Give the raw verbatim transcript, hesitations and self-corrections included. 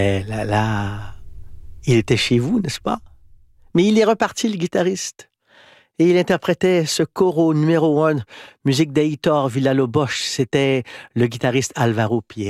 Eh là là, il était chez vous, n'est-ce pas? Mais il est reparti, le guitariste. Et il interprétait ce coro numéro un, musique d'Heitor Villa-Lobos. C'était le guitariste Alvaro Pierre.